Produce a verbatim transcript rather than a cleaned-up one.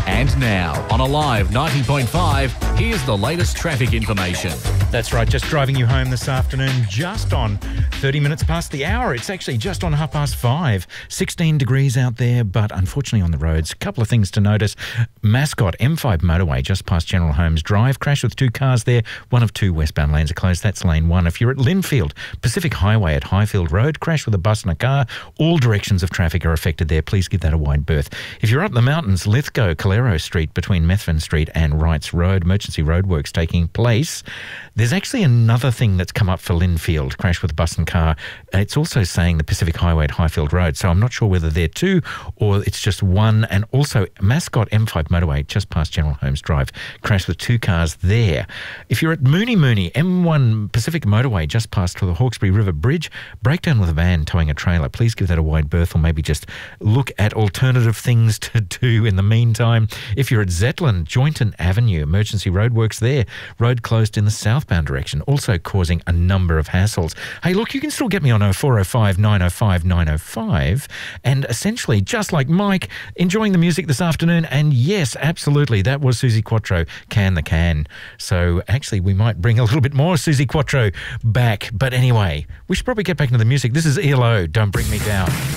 And now, on Alive ninety point five, here's the latest traffic information. That's right, just driving you home this afternoon, just on thirty minutes past the hour. It's actually just on half past five. sixteen degrees out there, but unfortunately on the roads. A couple of things to notice. Mascot M five motorway just past General Holmes Drive. Crash with two cars there. One of two westbound lanes are closed. That's lane one. If you're at Linfield, Pacific Highway at Highfield Road, crash with a bus and a car. All directions of traffic are affected there. Please give that a wide berth. If you're up the mountains, Lithgow, Calero Street between Methven Street and Wrights Road, emergency roadworks taking place. There's actually another thing that's come up for Linfield, crash with a bus and car. It's also saying the Pacific Highway at Highfield Road, so I'm not sure whether they're two or it's just one. And also Mascot M five motorway just past General Holmes Drive, crash with two cars there. If you're at Mooney Mooney, M one Pacific motorway just past the Hawkesbury River Bridge, breakdown with a van towing a trailer. Please give that a wide berth or maybe just look at alternative things to do in the meantime. If you're at Zetland, Joynton Avenue, emergency roadworks there, road closed in the southbound direction, also causing a number of hassles. Hey, look, you can still get me on oh four oh five, nine oh five, nine oh five, and essentially, just like Mike, enjoying the music this afternoon. And yes, absolutely, that was Suzi Quatro, Can the Can. So actually, we might bring a little bit more Suzi Quatro back. But anyway, we should probably get back into the music. This is E L O, Don't Bring Me Down.